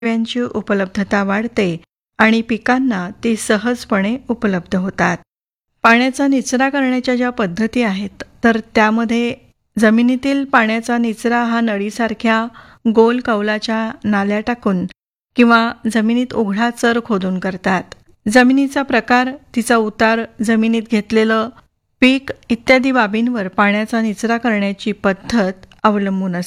यांची उपलब्धता वाढते आणि पिकांना ती सहजपणे उपलब्ध होतात. पाण्याचा निचरा करण्याच्या ज्या पद्धती आहेत तर त्यामध्ये जमिनीतील पाण्याचा निचरा हा नळीसारख्या गोल कौलाच्या नाल्या टाकून किंवा जमिनीत उघडा चर खोदून करतात. जमिनीचा प्रकार, तिचा उतार, जमिनीत घेतलेलं पीक इत्यादी बाबींवर पाण्याचा निचरा करण्याची पद्धत अवलंबून असते.